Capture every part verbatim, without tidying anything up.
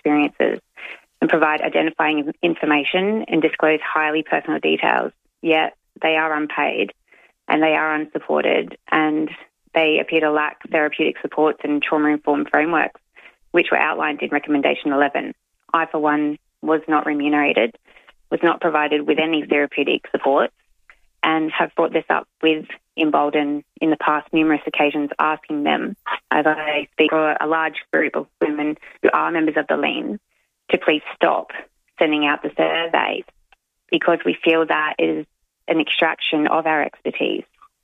experiences and provide identifying information and disclose highly personal details, yet they are unpaid and they are unsupported and they appear to lack therapeutic supports and trauma-informed frameworks, which were outlined in Recommendation eleven. I, for one, was not remunerated, was not provided with any therapeutic support, and have brought this up with Embolden in the past numerous occasions, asking them, as I speak for a large group of women who are members of the Lean, to please stop sending out the surveys because we feel that is an extraction of our expertise.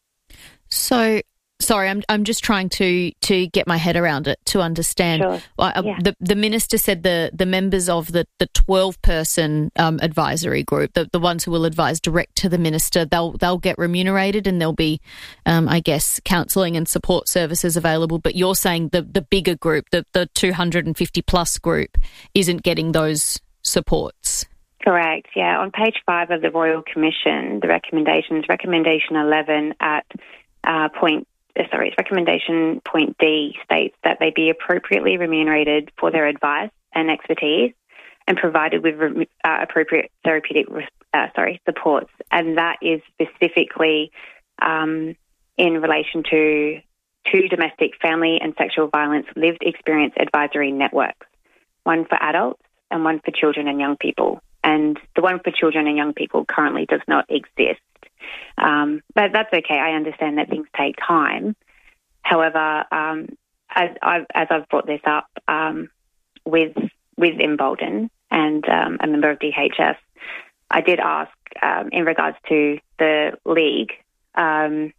So, sorry, I'm I'm just trying to to get my head around it to understand. Sure. Uh, yeah. The the minister said the the members of the the twelve person um, advisory group, the the ones who will advise direct to the minister, they'll they'll get remunerated and there'll be, um, I guess, counselling and support services available. But you're saying the the bigger group, the the two hundred fifty plus group, isn't getting those supports. Correct. Yeah. On page five of the Royal Commission, the recommendations, recommendation eleven at uh, point. Sorry, its recommendation point D states that they be appropriately remunerated for their advice and expertise and provided with re- uh, appropriate therapeutic uh, sorry supports. And that is specifically um, in relation to two domestic family and sexual violence lived experience advisory networks, one for adults and one for children and young people. And the one for children and young people currently does not exist. Um, but that's okay. I understand that things take time. However, um, as, I've, as I've brought this up um, with with Embolden and um, a member of D H S, I did ask um, in regards to the league um,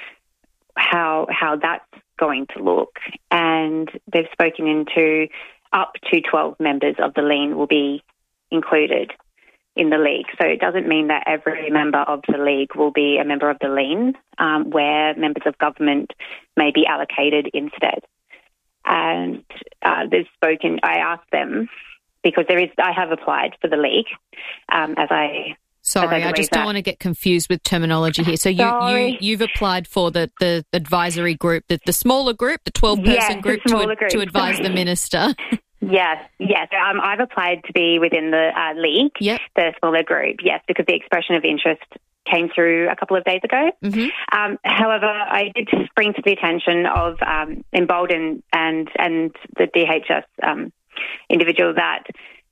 how how that's going to look, and they've spoken into up to twelve members of the Lean will be included in the league. So it doesn't mean that every member of the league will be a member of the Lean, um, where members of government may be allocated instead. And uh, they've spoken, I asked them, because there is, I have applied for the league, um, as I... Sorry, I, I just don't that. want to get confused with terminology here. So you, you, you've applied for the, the advisory group, the, the smaller group, the twelve-person yes, group, to, group to advise the minister. Yes, yes. Um, I've applied to be within the uh, league, yep. the smaller group, yes, because the expression of interest came through a couple of days ago. Mm-hmm. Um, however, I did bring to the attention of um, Embolden and, and the D H S um, individual that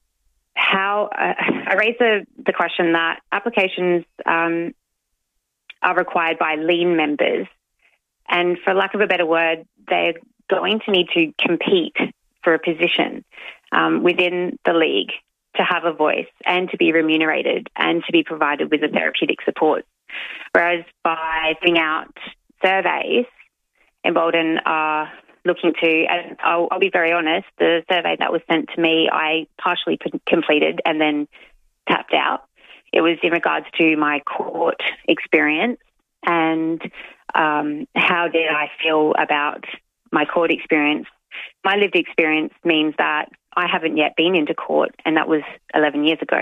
how uh, I raised the, the question that applications um, are required by Lean members, and for lack of a better word, they're going to need to compete for a position um, within the league to have a voice and to be remunerated and to be provided with the therapeutic support. Whereas by filling out surveys, Embolden are looking to, and I'll, I'll be very honest, the survey that was sent to me, I partially p- completed and then tapped out. It was in regards to my court experience and um, how did I feel about my court experience. My lived experience means that I haven't yet been into court, and that was eleven years ago.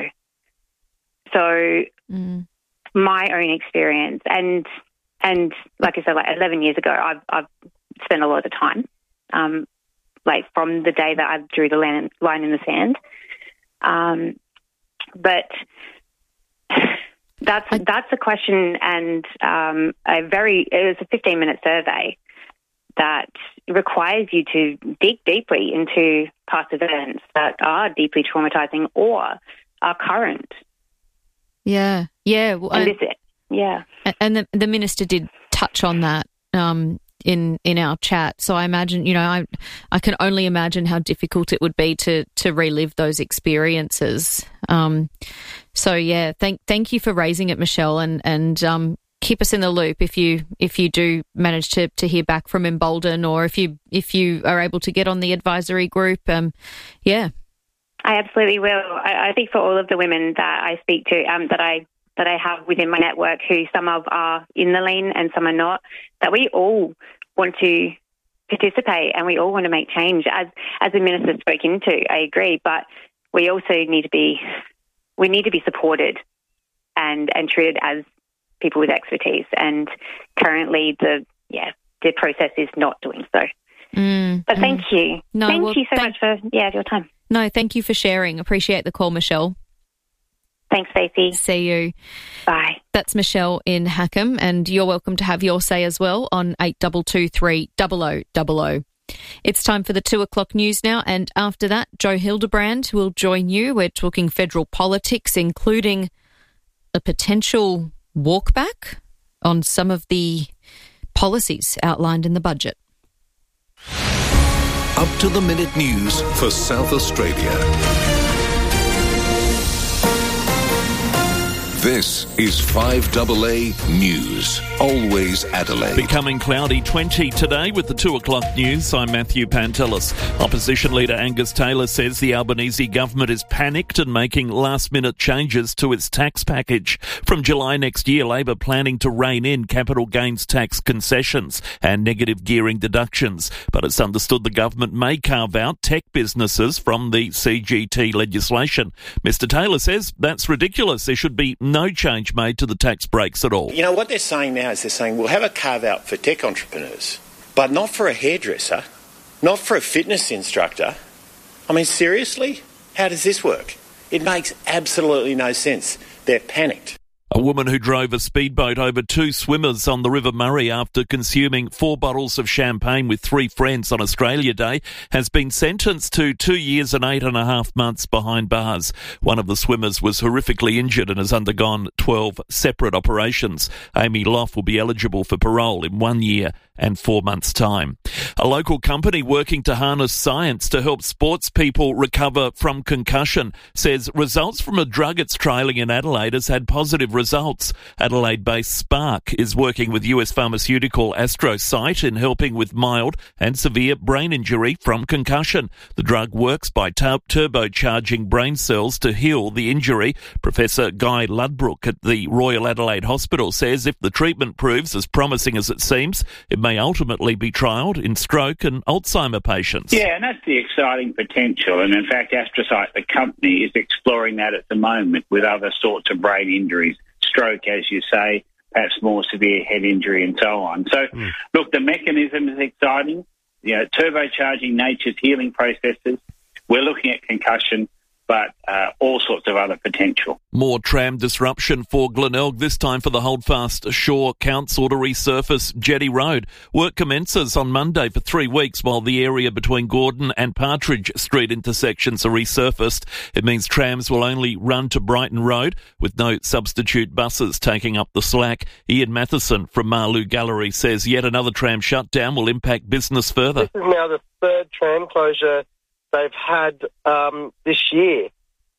So mm. my own experience, and and like I said, like eleven years ago, I've, I've spent a lot of time, um, like from the day that I drew the line, line in the sand. Um, but that's I, that's a question, and um, a very it was a fifteen minute survey that requires you to dig deeply into past events that are deeply traumatizing or are current. Yeah, yeah. Well, and and, this, yeah. And the, the minister did touch on that um, in in our chat. So I imagine, you know, I I can only imagine how difficult it would be to to relive those experiences. Um, so yeah, thank thank you for raising it, Michelle, and and um, keep us in the loop if you if you do manage to, to hear back from Embolden, or if you if you are able to get on the advisory group. Um, yeah, I absolutely will. I, I think for all of the women that I speak to, um, that I that I have within my network, who some of are in the Lean and some are not, that we all want to participate and we all want to make change. As as the minister spoke into, I agree, but we also need to be we need to be supported and and treated as people with expertise, and currently the yeah the process is not doing so. Mm, but mm. thank you, No, thank well, you so thank, much for yeah your time. No, thank you for sharing. Appreciate the call, Michelle. Thanks, Stacey. See you. Bye. That's Michelle in Hackham, and you're welcome to have your say as well on eight two two three, zero zero zero zero. It's time for the two o'clock news now, and after that, Joe Hildebrand will join you. We're talking federal politics, including a potential walkback on some of the policies outlined in the budget. Up to the minute news for South Australia. This is five A A News. Always Adelaide. Becoming cloudy twenty today with the two o'clock news. I'm Matthew Pantelis. Opposition leader Angus Taylor says the Albanese government is panicked and making last-minute changes to its tax package. From July next year, Labor planning to rein in capital gains tax concessions and negative gearing deductions. But it's understood the government may carve out tech businesses from the C G T legislation. Mister Taylor says that's ridiculous. There should be no change made to the tax breaks at all. You know, what they're saying now is they're saying we'll have a carve-out for tech entrepreneurs, but not for a hairdresser, not for a fitness instructor. I mean, seriously? How does this work? It makes absolutely no sense. They're panicked. A woman who drove a speedboat over two swimmers on the River Murray after consuming four bottles of champagne with three friends on Australia Day has been sentenced to two years and eight and a half months behind bars. One of the swimmers was horrifically injured and has undergone twelve separate operations. Amy Loff will be eligible for parole in one year and four months' time. A local company working to harness science to help sports people recover from concussion says results from a drug it's trialling in Adelaide has had positive results. Adelaide-based Spark is working with U S pharmaceutical AstroCyte in helping with mild and severe brain injury from concussion. The drug works by tur- turbocharging brain cells to heal the injury. Professor Guy Ludbrook at the Royal Adelaide Hospital says if the treatment proves as promising as it seems, it may ultimately be trialled in stroke and Alzheimer patients. Yeah, and that's the exciting potential. And in fact, AstroCyte, the company, is exploring that at the moment with other sorts of brain injuries, stroke, as you say, perhaps more severe head injury and so on. So, mm. look, the mechanism is exciting. You know, turbocharging nature's healing processes. We're looking at concussion, but uh, all sorts of other potential. More tram disruption for Glenelg, this time for the Holdfast Shore Council to resurface Jetty Road. Work commences on Monday for three weeks while the area between Gordon and Partridge Street intersections are resurfaced. It means trams will only run to Brighton Road with no substitute buses taking up the slack. Ian Matheson from Marloo Gallery says yet another tram shutdown will impact business further. This is now the third tram closure they've had um, this year.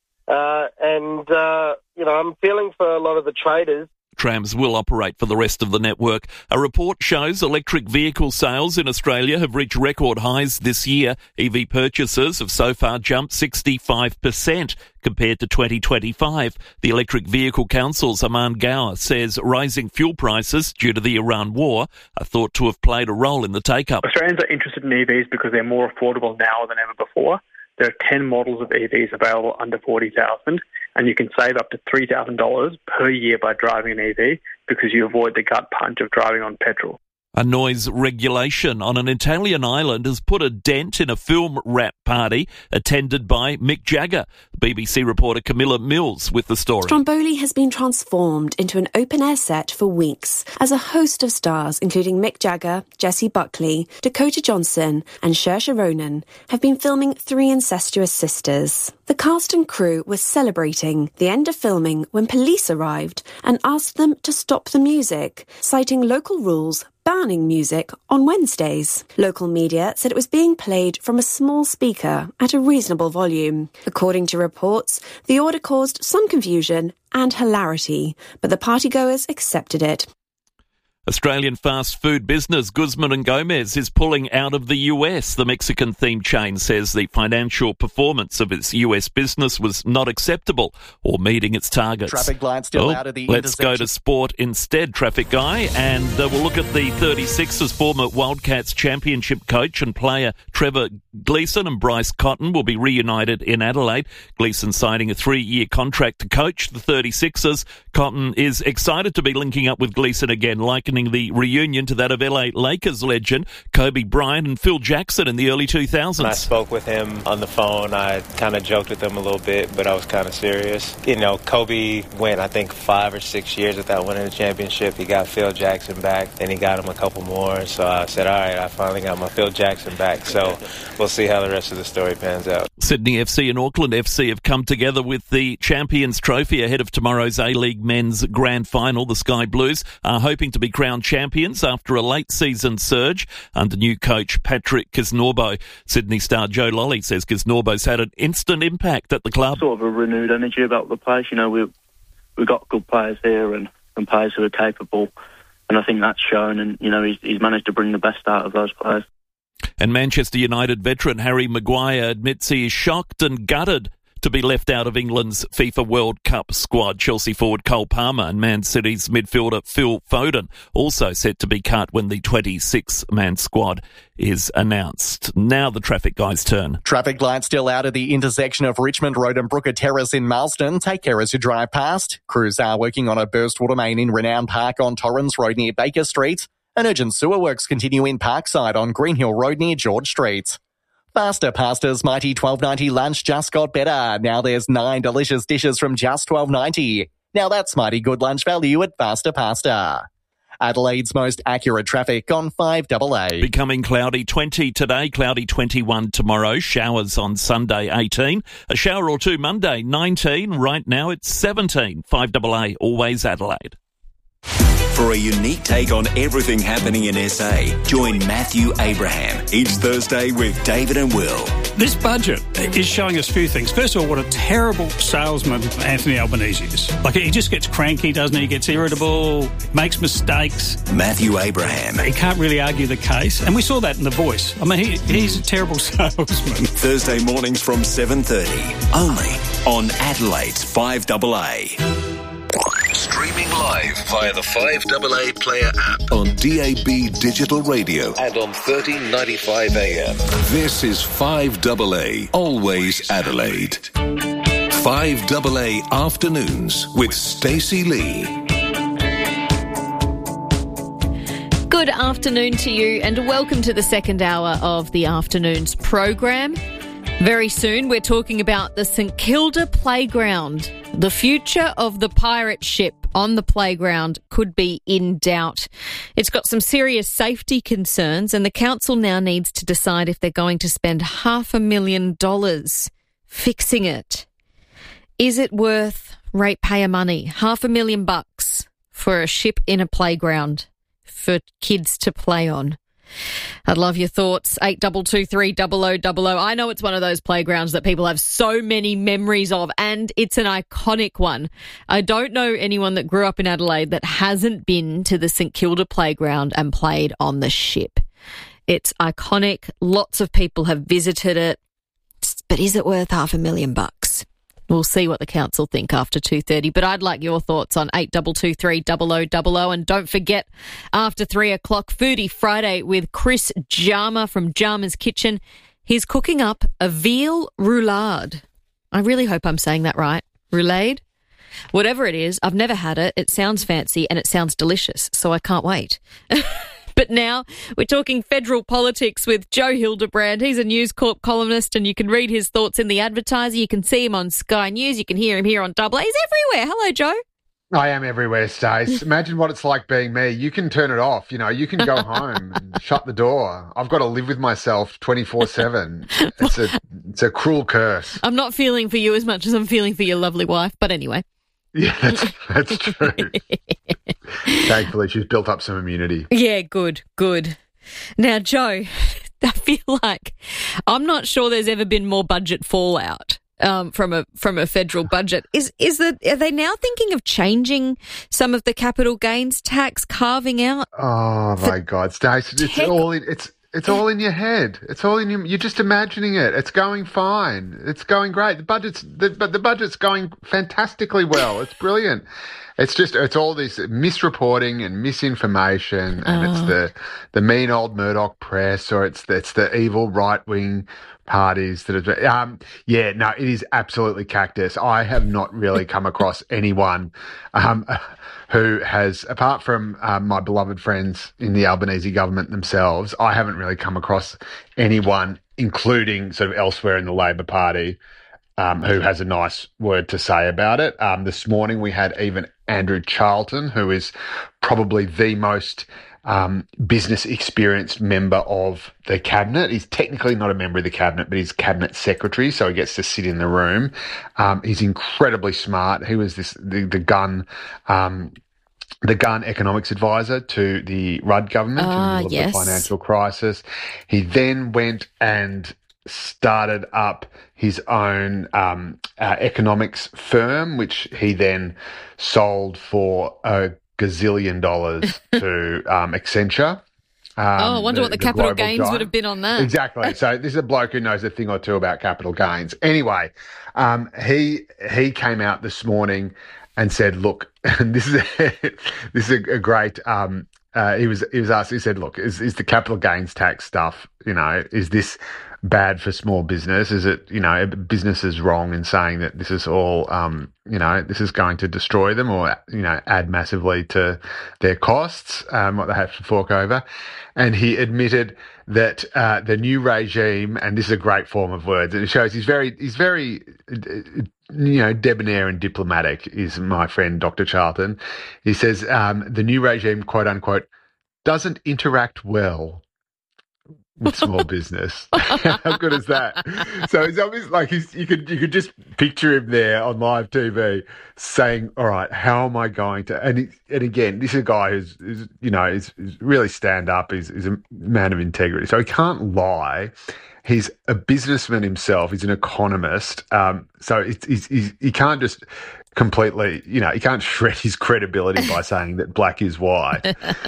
Uh, and, uh, you know, I'm feeling for a lot of the traders. Trams will operate for the rest of the network. A report shows electric vehicle sales in Australia have reached record highs this year. E V purchases have so far jumped sixty-five percent compared to twenty twenty-five. The Electric Vehicle Council's Aman Gower says rising fuel prices due to the Iran war are thought to have played a role in the take-up. Australians are interested in E Vs because they're more affordable now than ever before. There are ten models of E Vs available under forty thousand dollars, and you can save up to three thousand dollars per year by driving an E V because you avoid the gut punch of driving on petrol. A noise regulation on an Italian island has put a dent in a film wrap party attended by Mick Jagger. B B C reporter Camilla Mills with the story. Stromboli has been transformed into an open-air set for weeks as a host of stars, including Mick Jagger, Jessie Buckley, Dakota Johnson and Saoirse Ronan, have been filming Three Incestuous Sisters. The cast and crew were celebrating the end of filming when police arrived and asked them to stop the music, citing local rules banning music on Wednesdays. Local media said it was being played from a small speaker at a reasonable volume. According to reports, the order caused some confusion and hilarity, but the partygoers accepted it. Australian fast food business Guzman and Gomez is pulling out of the U S. The Mexican-themed chain says the financial performance of its U S business was not acceptable or meeting its targets. Traffic light still oh, out of the Let's go to sport instead, Traffic Guy, and uh, we'll look at the thirty-sixers former Wildcats championship coach and player Trevor Gleeson and Bryce Cotton will be reunited in Adelaide. Gleeson signing a three-year contract to coach the thirty-sixers. Cotton is excited to be linking up with Gleeson again, like likening the reunion to that of L A Lakers legend Kobe Bryant and Phil Jackson in the early two thousands. When I spoke with him on the phone, I kind of joked with him a little bit, but I was kind of serious. You know, Kobe went, I think, five or six years without winning a championship. He got Phil Jackson back, then he got him a couple more. So I said, all right, I finally got my Phil Jackson back. So we'll see how the rest of the story pans out. Sydney F C and Auckland F C have come together with the Champions Trophy ahead of tomorrow's A-League men's grand final. The Sky Blues are hoping to be crowned champions after a late season surge under new coach Patrick Kisnorbo. Sydney star Joe Lolly says Kisnorbo's had an instant impact at the club. Sort of a renewed energy about the place. You know, we've, we've got good players here and, and players who are capable, and I think that's shown, and, you know, he's, he's managed to bring the best out of those players. And Manchester United veteran Harry Maguire admits he is shocked and gutted to be left out of England's FIFA World Cup squad. Chelsea forward Cole Palmer and Man City's midfielder Phil Foden also set to be cut when the twenty-six man squad is announced. Now the traffic guys' turn. Traffic lights still out at the intersection of Richmond Road and Brooker Terrace in Marsden. Take care as you drive past. Crews are working on a burst water main in Renown Park on Torrens Road near Baker Street. And urgent sewer works continue in Parkside on Greenhill Road near George Street. Faster Pasta's Mighty twelve ninety lunch just got better. Now there's nine delicious dishes from just twelve ninety. Now that's mighty good lunch value at Faster Pasta. Adelaide's most accurate traffic on five A A. Becoming cloudy twenty today, cloudy twenty-one tomorrow, showers on Sunday eighteen, a shower or two Monday nineteen, right now it's seventeen. five A A, always Adelaide. For a unique take on everything happening in S A, join Matthew Abraham each Thursday with David and Will. This budget is showing us a few things. First of all, what a terrible salesman Anthony Albanese is. Like, he just gets cranky, doesn't he? He gets irritable, makes mistakes. Matthew Abraham. He can't really argue the case. And we saw that in The Voice. I mean, he, he's a terrible salesman. Thursday mornings from seven thirty, only on Adelaide's five A A. Streaming live via the five A A Player app on D A B Digital Radio and on thirteen ninety-five A M. This is five A A, always Adelaide. five A A Afternoons with Stacey Lee. Good afternoon to you and welcome to the second hour of the afternoon's program. Very soon we're talking about the St Kilda Playground. The future of the pirate ship on the playground could be in doubt. It's got some serious safety concerns and the council now needs to decide if they're going to spend half a million dollars fixing it. Is it worth ratepayer money? Half a million bucks for a ship in a playground for kids to play on? I'd love your thoughts. eight two two three double oh double oh. I know it's one of those playgrounds that people have so many memories of, and it's an iconic one. I don't know anyone that grew up in Adelaide that hasn't been to the St Kilda Playground and played on the ship. It's iconic. Lots of people have visited it. But is it worth half a million bucks? We'll see what the council think after two thirty, but I'd like your thoughts on eight two two three double oh double oh. And don't forget, after three o'clock, Foodie Friday with Chris Jama from Jama's Kitchen. He's cooking up a veal roulade. I really hope I'm saying that right. Roulade? Whatever it is, I've never had it. It sounds fancy and it sounds delicious, so I can't wait. But now we're talking federal politics with Joe Hildebrand. He's a News Corp columnist and you can read his thoughts in The Advertiser. You can see him on Sky News. You can hear him here on Double A. He's everywhere. Hello, Joe. I am everywhere, Stace. Imagine what it's like being me. You can turn it off. You know, you can go home and shut the door. I've got to live with myself twenty-four seven. It's a, it's a cruel curse. I'm not feeling for you as much as I'm feeling for your lovely wife. But anyway. Yeah, that's, that's true. Thankfully, she's built up some immunity. Yeah, good, good. Now, Joe, I feel like I'm not sure there's ever been more budget fallout um, from a from a federal budget. Is is that are they now thinking of changing some of the capital gains tax, carving out? Oh my God, Stace! It's tech- all in, it's. It's all in your head. It's all in your. You're just imagining it. It's going fine. It's going great. The budget's the but the budget's going fantastically well. It's brilliant. It's just it's all this misreporting and misinformation, and oh. it's the the mean old Murdoch press, or it's the, it's the evil right wing parties that have, um, yeah, no, it is absolutely cactus. I have not really come across anyone um, who has, apart from um, my beloved friends in the Albanese government themselves, I haven't really come across anyone, including sort of elsewhere in the Labor Party, um, who has a nice word to say about it. Um, this morning we had even Andrew Charlton, who is probably the most Um, business experienced member of the cabinet. He's technically not a member of the cabinet, but he's cabinet secretary, so he gets to sit in the room. Um, he's incredibly smart. He was this the, the gun, um, the gun economics advisor to the Rudd government Ah, in the middle of yes. the financial crisis. He then went and started up his own um, uh, economics firm, which he then sold for a gazillion dollars to um, Accenture. Um, oh, I wonder the, what the, the capital global gains giant. would have been on that. Exactly. So this is a bloke who knows a thing or two about capital gains. Anyway, um, he he came out this morning and said, "Look, and this is a, this is a, a great." Um, uh, he was he was asked. He said, "Look, is is the capital gains tax stuff? You know, is this bad for small business? Is it, you know, business is wrong in saying that this is all, um, you know, this is going to destroy them or, you know, add massively to their costs, um, what they have to fork over." And he admitted that uh, the new regime, and this is a great form of words, and it shows he's very, he's very, you know, debonair and diplomatic, is my friend Doctor Charlton. He says um, the new regime, quote unquote, doesn't interact well with small business. How good is that? So it's obvious, like he's, you could you could just picture him there on live T V saying, "All right, how am I going to?" And he, and again, this is a guy who's, who's you know is, is really stand up. He's, he's a man of integrity, so he can't lie. He's a businessman himself. He's an economist. Um, so it's, he's, he's, he can't just completely, you know, he can't shred his credibility by saying that black is white.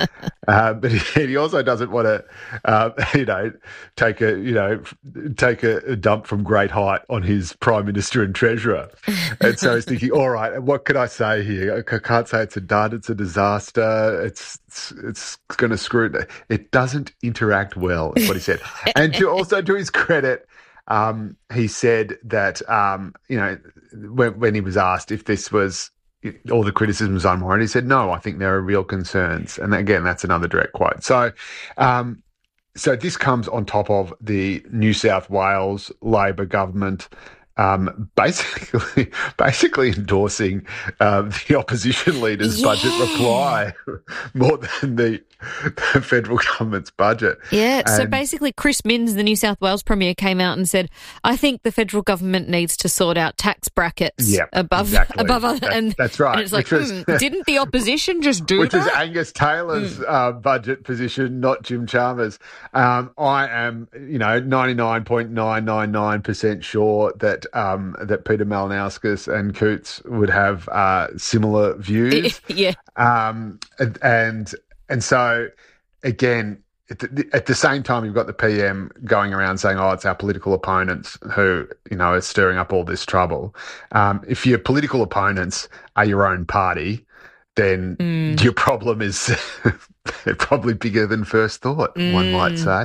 uh, but he, he also doesn't want to, uh, you know, take a, you know, take a, a dump from great height on his prime minister and treasurer. And so he's thinking, all right, what can I say here? I can't say it's a dud, it's a disaster. It's it's, it's going to screw it. It doesn't interact well, is what he said. And to also to his credit, um, he said that, um, you know, when, when he was asked if this was all the criticisms unwarranted, he said, "No, I think there are real concerns." And again, that's another direct quote. So, um, so this comes on top of the New South Wales Labor government Um, basically, basically endorsing um, the opposition leader's yeah. budget reply more than the, the federal government's budget. Yeah, and so basically Chris Minns, the New South Wales Premier, came out and said, "I think the federal government needs to sort out tax brackets yep, above exactly. above other." That, and that's right. And it's like, was, hmm, didn't the opposition just do which that? Which is Angus Taylor's mm. uh, budget position, not Jim Chalmers. Um, I am, you know, ninety-nine point nine nine nine percent sure that Um, that Peter Malinauskas and Coots would have uh, similar views. yeah. Um, and, and and so, again, at the, at the same time, you've got the P M going around saying, "Oh, it's our political opponents who, you know, are stirring up all this trouble." Um, if your political opponents are your own party, then mm. your problem is probably bigger than first thought, mm. one might say.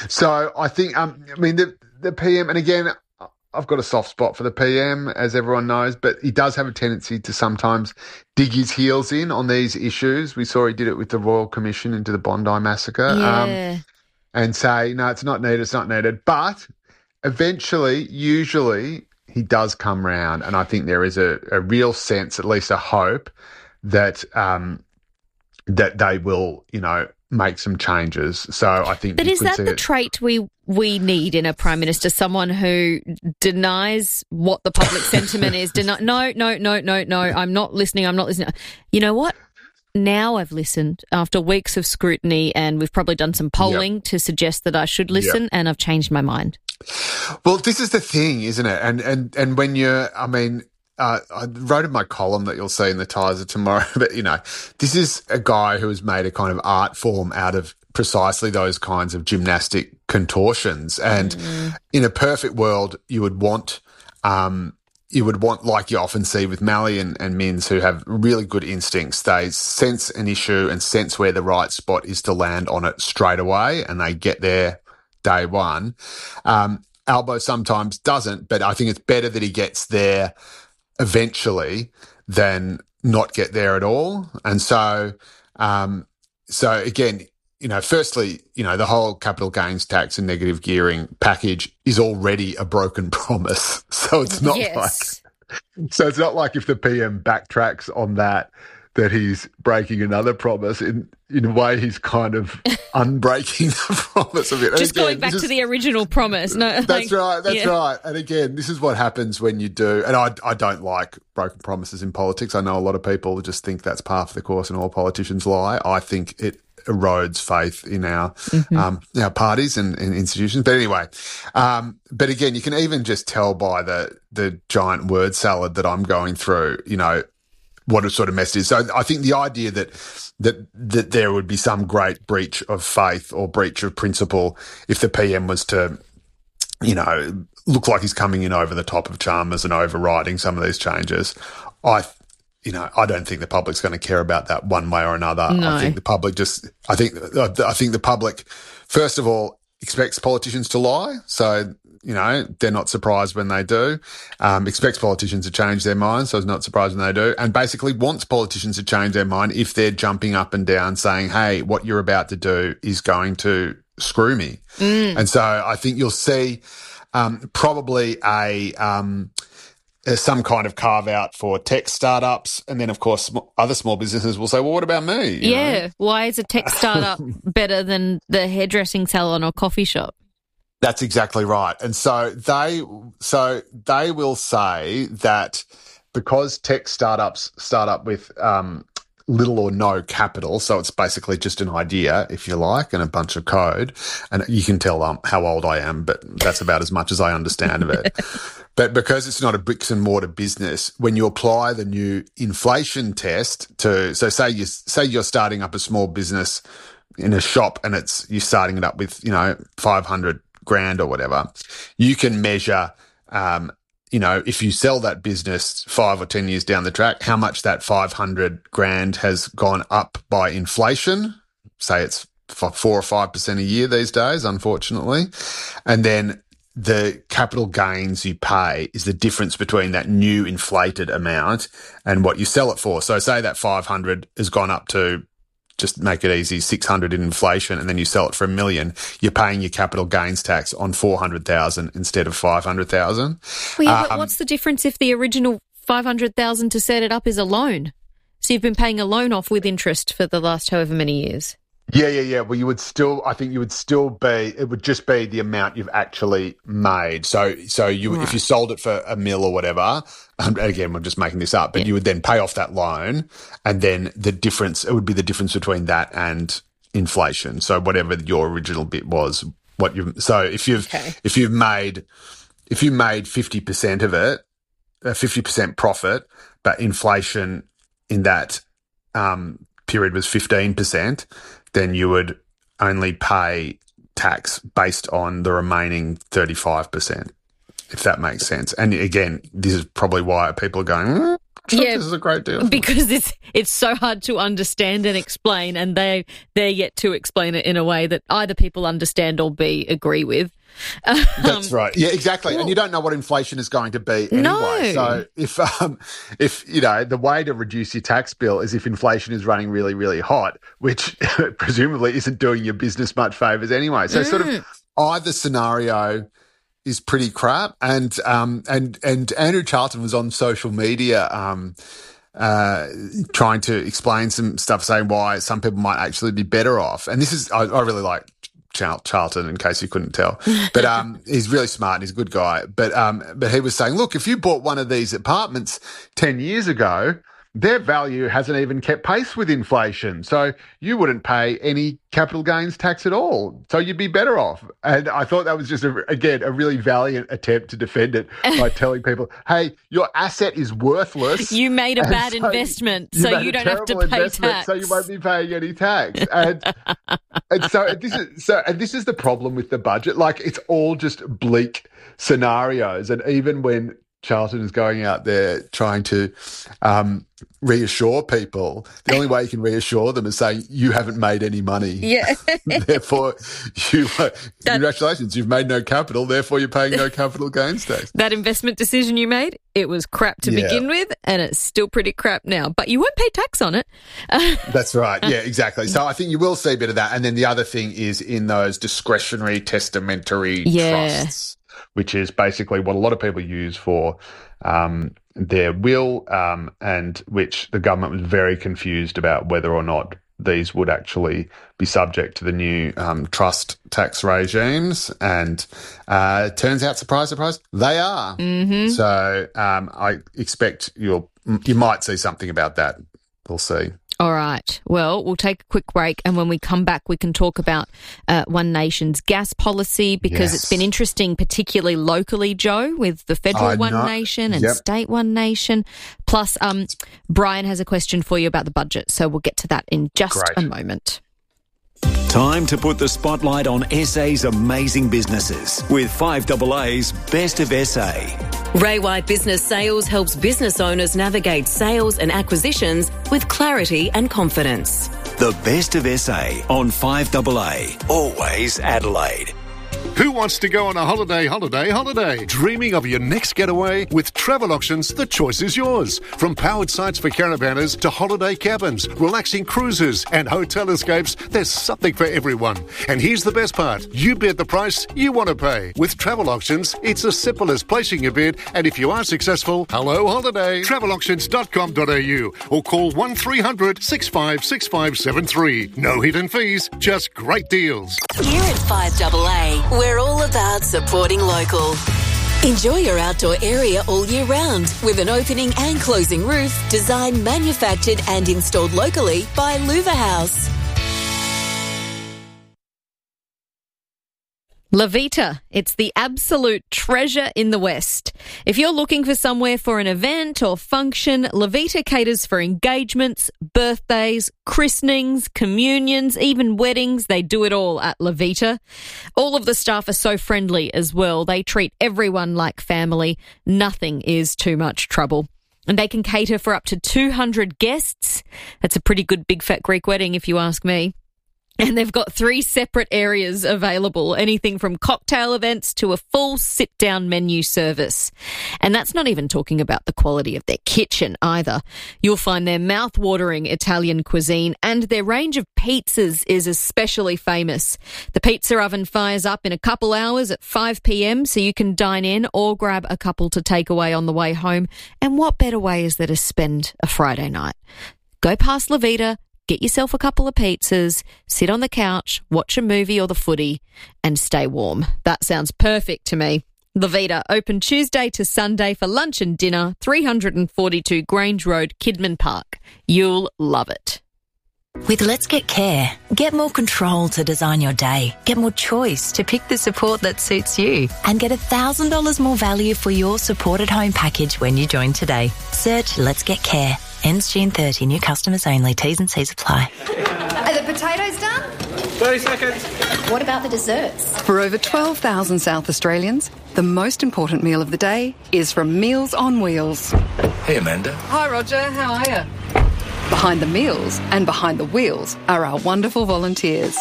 So I think, um, I mean, the the P M, and again, I've got a soft spot for the P M, as everyone knows, but he does have a tendency to sometimes dig his heels in on these issues. We saw he did it with the Royal Commission into the Bondi massacre, yeah. um, and say, no, it's not needed, it's not needed. But eventually, usually, he does come round, and I think there is a, a real sense, at least a hope, that um, that they will, you know, make some changes. So I think. But is that the it. trait we we need in a prime minister? Someone who denies what the public sentiment is. Deni- no, no, no, no, no. I'm not listening. I'm not listening. You know what? Now I've listened after weeks of scrutiny, and we've probably done some polling yep. to suggest that I should listen, yep. and I've changed my mind. Well, this is the thing, isn't it? And and and when you're, I mean. Uh, I wrote in my column that you'll see in the Tiser tomorrow, but, you know, this is a guy who has made a kind of art form out of precisely those kinds of gymnastic contortions. And mm. in a perfect world, you would want, um, you would want, like you often see with Malley and, and Minns, who have really good instincts. They sense an issue and sense where the right spot is to land on it straight away, and they get there day one. Um, Albo sometimes doesn't, but I think it's better that he gets there eventually than not get there at all. And so, um, so again, you know, firstly, you know, the whole capital gains tax and negative gearing package is already a broken promise. So it's not yes. like, so it's not like if the P M backtracks on that, that he's breaking another promise. In in a way, he's kind of unbreaking the promise of it. Just again, going back is, to the original promise. No, that's like, right. That's yeah. right. And again, this is what happens when you do. And I, I don't like broken promises in politics. I know a lot of people just think that's par for the course, and all politicians lie. I think it erodes faith in our mm-hmm. um, our parties and, and institutions. But anyway, um, but again, you can even just tell by the the giant word salad that I'm going through, you know, what a sort of message is. So I think the idea that that that there would be some great breach of faith or breach of principle if the P M was to, you know, look like he's coming in over the top of Chalmers and overriding some of these changes, I, you know, I don't think the public's going to care about that one way or another. No. I think the public just, I think, I think the public, first of all, expects politicians to lie. So, you know, they're not surprised when they do. Um, expects politicians to change their minds, so it's not surprised when they do. And basically wants politicians to change their mind if they're jumping up and down saying, hey, what you're about to do is going to screw me. Mm. And so I think you'll see um, probably a um, some kind of carve-out for tech startups. And then, of course, other small businesses will say, well, what about me? You yeah. know? Why is a tech startup better than the hairdressing salon or coffee shop? That's exactly right. And so they so they will say that because tech startups start up with um, little or no capital, so it's basically just an idea, if you like, and a bunch of code, and you can tell um, how old I am, but that's about as much as I understand of it. But because it's not a bricks and mortar business, when you apply the new inflation test to, so say you say you're starting up a small business in a shop and it's you're starting it up with, you know, five hundred grand or whatever, you can measure, um, you know, if you sell that business five or ten years down the track, how much that five hundred grand has gone up by inflation. Say it's four or five percent a year these days, unfortunately. And then the capital gains you pay is the difference between that new inflated amount and what you sell it for. So say that five hundred has gone up to, just make it easy, six hundred in inflation, and then you sell it for a million, you're paying your capital gains tax on four hundred thousand instead of five hundred thousand. Well, yeah, um, but what's the difference if the original five hundred thousand to set it up is a loan? So you've been paying a loan off with interest for the last however many years. Yeah, yeah, yeah. Well, you would still, I think you would still be, it would just be the amount you've actually made. So, so you, right. if you sold it for a mil or whatever, um, again, we're just making this up, but yeah. you would then pay off that loan, and then the difference, it would be the difference between that and inflation. So whatever your original bit was, what you, so if you've, okay. if you've made, if you made fifty percent of it, uh, fifty percent profit, but inflation in that, um, period was fifteen percent, then you would only pay tax based on the remaining thirty-five percent, if that makes sense. And again, this is probably why people are going, mm, yeah, this is a great deal. Because it's it's so hard to understand and explain, and they, they're yet to explain it in a way that either people understand or B, agree with. Um, That's right. Yeah, exactly. Well, and you don't know what inflation is going to be anyway. No. So if, um, if, you know, the way to reduce your tax bill is if inflation is running really, really hot, which presumably isn't doing your business much favours anyway. So mm. sort of either scenario is pretty crap. And, um, and, and Andrew Charlton was on social media, um, uh, trying to explain some stuff, saying why some people might actually be better off. And this is, I, I really like Charlton, in case you couldn't tell, but um, he's really smart and he's a good guy. But um, but he was saying, look, if you bought one of these apartments ten years ago, their value hasn't even kept pace with inflation, so you wouldn't pay any capital gains tax at all. So you'd be better off. And I thought that was just, a, again, a really valiant attempt to defend it by telling people, hey, your asset is worthless. You made a bad so investment, you so you don't have to pay tax. So you won't be paying any tax. And, and so this is so, and this is the problem with the budget. Like, it's all just bleak scenarios. And even when Charlton is going out there trying to um, reassure people. The only way you can reassure them is saying you haven't made any money. Yeah. Therefore, you uh, congratulations, you've made no capital. Therefore, you're paying no capital gains tax. That investment decision you made, it was crap to Yeah. begin with, and it's still pretty crap now. But you won't pay tax on it. That's right. Yeah, exactly. So I think you will see a bit of that. And then the other thing is in those discretionary testamentary Yeah. trusts, which is basically what a lot of people use for um, their will, um, and which the government was very confused about whether or not these would actually be subject to the new um, trust tax regimes. And uh, it turns out, surprise, surprise, they are. Mm-hmm. So um, I expect you'll you might see something about that. We'll see. All right. Well, we'll take a quick break, and when we come back, we can talk about uh, One Nation's gas policy, because Yes. it's been interesting, particularly locally, Joe, with the federal I One know. Nation and Yep. state One Nation. Plus, um, Brian has a question for you about the budget, so we'll get to that in just Great. a moment. Time to put the spotlight on S A's amazing businesses with five A A's Best of S A. Ray White Business Sales helps business owners navigate sales and acquisitions with clarity and confidence. The Best of S A on five A A. Always Adelaide. Who wants to go on a holiday, holiday, holiday? Dreaming of your next getaway? With Travel Auctions, the choice is yours. From powered sites for caravanners to holiday cabins, relaxing cruises and hotel escapes, there's something for everyone. And here's the best part. You bid the price you want to pay. With Travel Auctions, it's as simple as placing your bid, and if you are successful, hello holiday. travel auctions dot com dot a u or call one three hundred six five six five seven three. No hidden fees, just great deals. Here at five A A, we're all about supporting local. Enjoy your outdoor area all year round with an opening and closing roof designed, manufactured and installed locally by Louver House. Levita, it's the absolute treasure in the West. If you're looking for somewhere for an event or function, Levita caters for engagements, birthdays, christenings, communions, even weddings. They do it all at Levita. All of the staff are so friendly as well. They treat everyone like family. Nothing is too much trouble. And they can cater for up to two hundred guests. That's a pretty good big fat Greek wedding if you ask me. And they've got three separate areas available, anything from cocktail events to a full sit-down menu service. And that's not even talking about the quality of their kitchen either. You'll find their mouth-watering Italian cuisine, and their range of pizzas is especially famous. The pizza oven fires up in a couple hours at five p.m, so you can dine in or grab a couple to take away on the way home. And what better way is there to spend a Friday night? Go past Levita, get yourself a couple of pizzas, sit on the couch, watch a movie or the footy, and stay warm. That sounds perfect to me. Levita, open Tuesday to Sunday for lunch and dinner, three forty-two Grange Road, Kidman Park. You'll love it. With Let's Get Care, get more control to design your day, get more choice to pick the support that suits you, and get one thousand dollars more value for your supported home package when you join today. Search Let's Get Care. Ends June thirtieth. New customers only. T's and C's apply. Are the potatoes done? thirty seconds. What about the desserts? For over twelve thousand South Australians, the most important meal of the day is from Meals on Wheels. Hey, Amanda. Hi, Roger. How are you? Behind the meals and behind the wheels are our wonderful volunteers.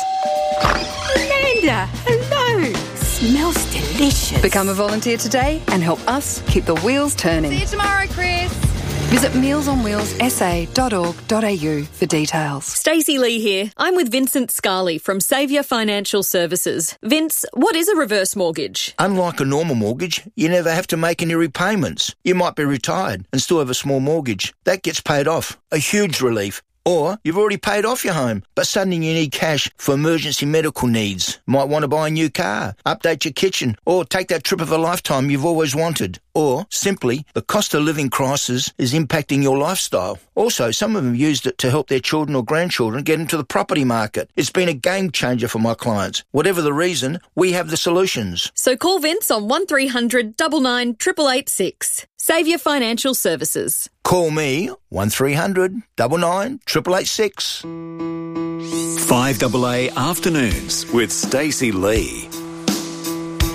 Amanda, hello. Smells delicious. Become a volunteer today and help us keep the wheels turning. See you tomorrow, Chris. Visit meals on wheels s a dot org dot a u for details. Stacey Lee here. I'm with Vincent Scarley from Saviour Financial Services. Vince, what is a reverse mortgage? Unlike a normal mortgage, you never have to make any repayments. You might be retired and still have a small mortgage. That gets paid off. A huge relief. Or you've already paid off your home, but suddenly you need cash for emergency medical needs. Might want to buy a new car, update your kitchen, or take that trip of a lifetime you've always wanted. Or, simply, the cost of living crisis is impacting your lifestyle. Also, some of them used it to help their children or grandchildren get into the property market. It's been a game changer for my clients. Whatever the reason, we have the solutions. So call Vince on one three hundred nine nine eight eight eight six. Saviour Financial Services. Call me, one three hundred nine nine eight eight eight six. five A A Afternoons with Stacey Lee.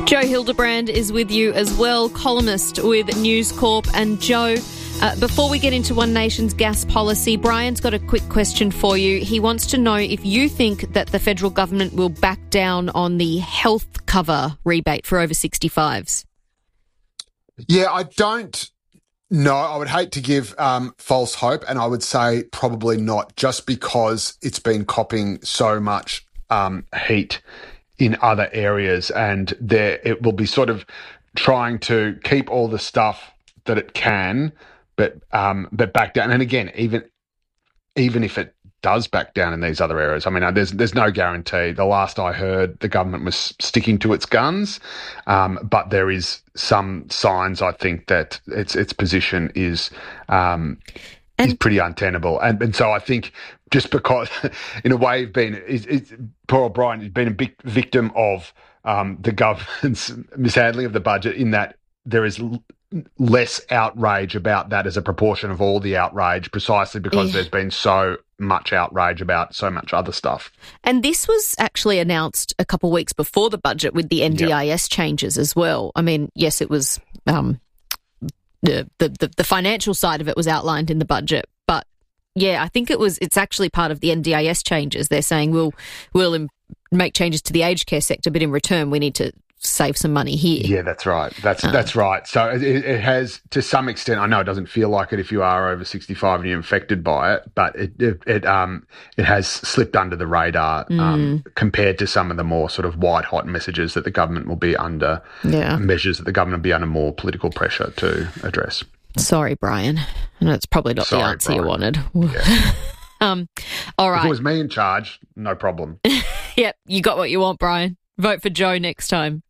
Joe Hildebrand is with you as well, columnist with News Corp. And Joe, uh, before we get into One Nation's gas policy, Brian's got a quick question for you. He wants to know if you think that the federal government will back down on the health cover rebate for over sixty-fives. Yeah, I don't know. I would hate to give um, false hope, and I would say probably not, just because it's been copping so much um, heat in other areas, and there it will be sort of trying to keep all the stuff that it can, but um, but back down. And again, even even if it does back down in these other areas, I mean, there's there's no guarantee. The last I heard, the government was sticking to its guns, um, but there is some signs, I think, that its its position is um, is pretty untenable, and and so I think. Just because, in a way, you've been, it's, it's, poor old Brian has been a big victim of um, the government's mishandling of the budget, in that there is l- less outrage about that as a proportion of all the outrage, precisely because yeah. there's been so much outrage about so much other stuff. And this was actually announced a couple of weeks before the budget with the N D I S yep. changes as well. I mean, yes, it was um, the, the the financial side of it was outlined in the budget, but yeah, I think it was. It's actually part of the N D I S changes. They're saying we'll we'll im- make changes to the aged care sector, but in return we need to save some money here. Yeah, that's right. That's um, that's right. So it, it has, to some extent. I know it doesn't feel like it if you are over sixty-five and you're infected by it, but it it, it um it has slipped under the radar um, mm. compared to some of the more sort of white hot messages that the government will be under. Yeah, measures that the government will be under more political pressure to address. Sorry, Brian. And it's probably not Sorry, the answer Brian. you wanted. Yeah. um, all right. If it was me in charge, no problem. Yep, you got what you want, Brian. Vote for Joe next time.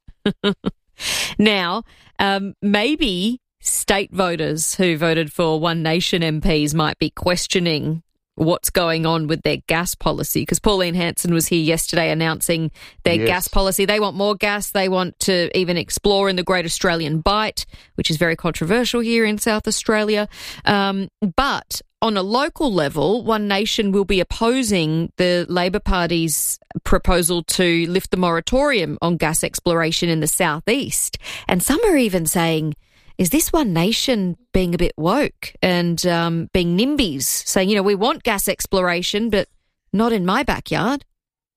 Now, um, maybe state voters who voted for One Nation M Ps might be questioning what's going on with their gas policy, because Pauline Hanson was here yesterday announcing their Yes. gas policy. They want more gas. They want to even explore in the Great Australian Bight, which is very controversial here in South Australia. Um, but on a local level, One Nation will be opposing the Labor Party's proposal to lift the moratorium on gas exploration in the southeast. And some are even saying, is this One Nation being a bit woke and um, being NIMBYs, saying, you know, we want gas exploration, but not in my backyard?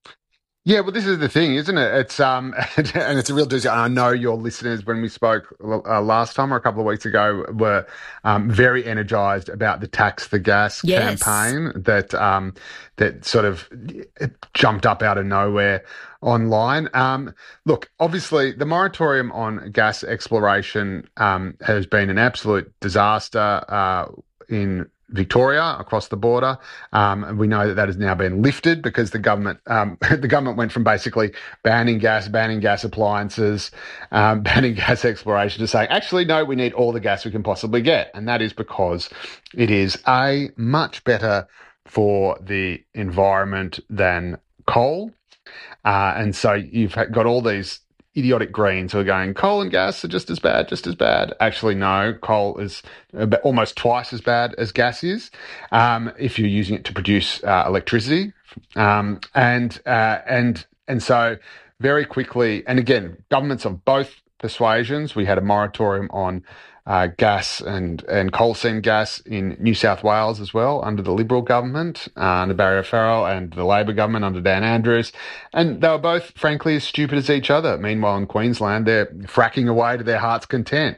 Yeah, well, this is the thing, isn't it? It's um, and it's a real doozy. And I know your listeners, when we spoke uh, last time or a couple of weeks ago, were um, very energised about the Tax the Gas yes. campaign that um, that sort of jumped up out of nowhere online. Um, look, obviously, the moratorium on gas exploration um, has been an absolute disaster uh, in Victoria, across the border. Um, and we know that that has now been lifted because the government um, the government went from basically banning gas, banning gas appliances, um, banning gas exploration to saying, actually, no, we need all the gas we can possibly get. And that is because it is, A, much better for the environment than coal. Uh, and so you've got all these idiotic Greens who are going, coal and gas are just as bad, just as bad. Actually, no, coal is about almost twice as bad as gas is um, if you're using it to produce uh, electricity. Um, and uh, and and so very quickly, and again, governments of both persuasions, we had a moratorium on Uh, gas and, and coal seam gas in New South Wales as well under the Liberal government, uh, under Barry O'Farrell, and the Labor government under Dan Andrews. And they were both, frankly, as stupid as each other. Meanwhile, in Queensland, they're fracking away to their heart's content.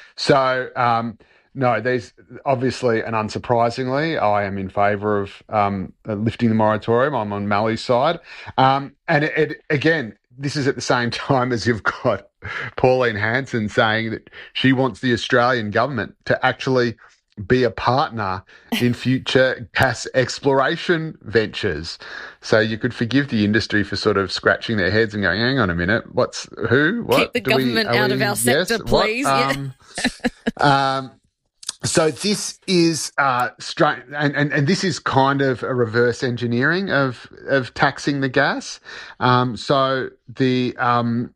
So, um, no, there's obviously, and unsurprisingly, I am in favour of um, lifting the moratorium. I'm on Mally's side. Um, and it, it again, this is at the same time as you've got Pauline Hanson saying that she wants the Australian government to actually be a partner in future gas exploration ventures. So you could forgive the industry for sort of scratching their heads and going, hang on a minute, what's who? What? Keep the Do government we, out we, of our sector, yes, please. What? Yeah. Um, um, So this is uh, straight, and, and, and this is kind of a reverse engineering of of taxing the gas. Um, so the um,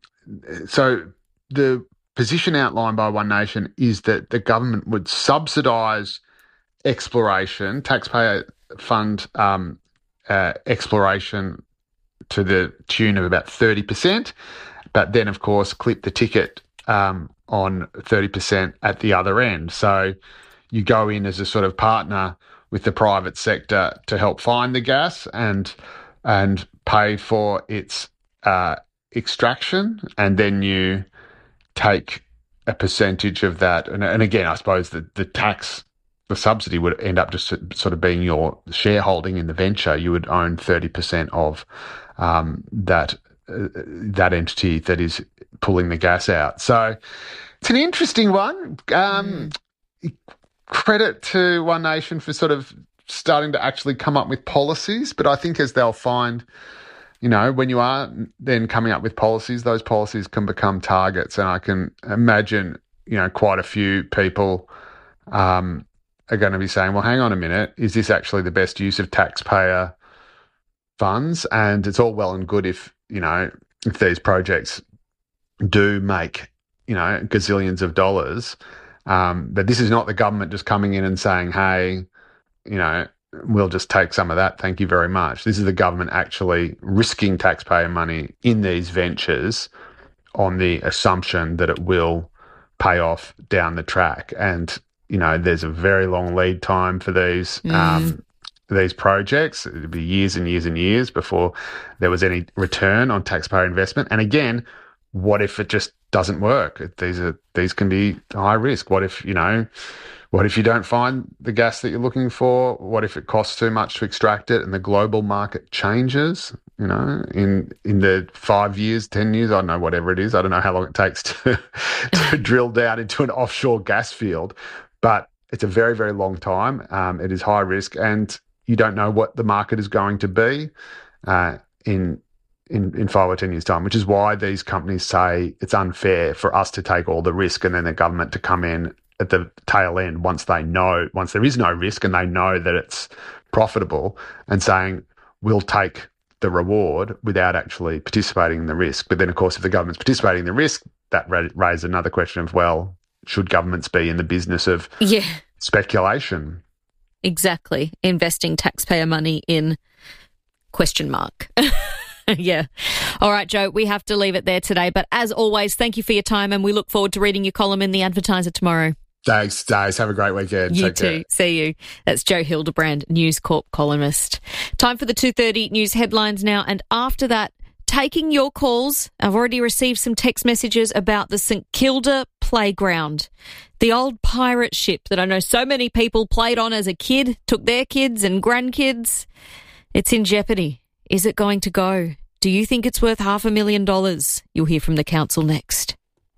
so the position outlined by One Nation is that the government would subsidise exploration, taxpayer fund um, uh, exploration to the tune of about thirty percent. but then, of course, clip the ticket um, on thirty percent at the other end. So you go in as a sort of partner with the private sector to help find the gas and and pay for its uh, extraction, and then you take a percentage of that. And, and again, I suppose the, the tax, the subsidy would end up just sort of being your shareholding in the venture. You would own thirty percent of um, that uh, that entity that is pulling the gas out. So it's an interesting one. Um, mm. Credit to One Nation for sort of starting to actually come up with policies, but I think as they'll find, you know, when you are then coming up with policies, those policies can become targets. And I can imagine, you know, quite a few people um, are going to be saying, well, hang on a minute, is this actually the best use of taxpayer funds? And it's all well and good if, you know, if these projects do make, you know, gazillions of dollars. Um, but this is not the government just coming in and saying, hey, you know, we'll just take some of that, thank you very much. This is the government actually risking taxpayer money in these ventures on the assumption that it will pay off down the track. And, you know, there's a very long lead time for these mm. um, these projects. It'd be years and years and years before there was any return on taxpayer investment. And again, what if it just doesn't work? These are these can be high risk. What if, you know, what if you don't find the gas that you're looking for? What if it costs too much to extract it and the global market changes, you know, in in the five years, ten years, I don't know, whatever it is. I don't know how long it takes to, to drill down into an offshore gas field, but it's a very, very long time. Um, it is high risk, and you don't know what the market is going to be uh, in, in in five or ten years' time, which is why these companies say it's unfair for us to take all the risk and then the government to come in at the tail end once they know, once there is no risk and they know that it's profitable, and saying we'll take the reward without actually participating in the risk. But then, of course, if the government's participating in the risk, that ra- raises another question of, well, should governments be in the business of yeah. speculation? Exactly. Investing taxpayer money in question mark. Yeah. All right, Joe, we have to leave it there today. But as always, thank you for your time, and we look forward to reading your column in The Advertiser tomorrow. Thanks, Days. Have a great weekend. You Take too. Care. See you. That's Joe Hildebrand, News Corp columnist. Time for the two thirty news headlines now. And after that, taking your calls. I've already received some text messages about the St Kilda playground, the old pirate ship that I know so many people played on as a kid, took their kids and grandkids. It's in jeopardy. Is it going to go? Do you think it's worth half a million dollars? You'll hear from the council next.